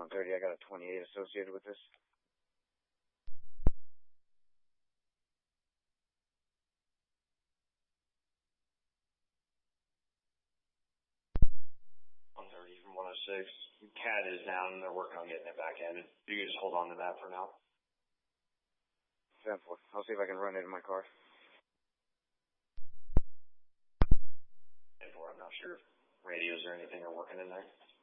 130. I got a 28 associated with this. From 106. CAD is down. They're working on getting it back in. You can just hold on to that for now. 10-4. I'll see if I can run it in my car. 10-4. I'm not sure if radios or anything are working in there.